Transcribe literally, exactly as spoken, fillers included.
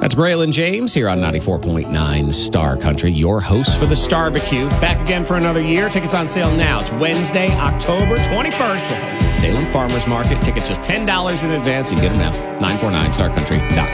That's Braylon James here on ninety-four point nine Star Country, your host for the Starbecue. Back again for another year. Tickets on sale now. It's Wednesday, October twenty-first. Salem Farmers Market. Tickets just ten dollars in advance. You can get them now. nine four nine star country dot com.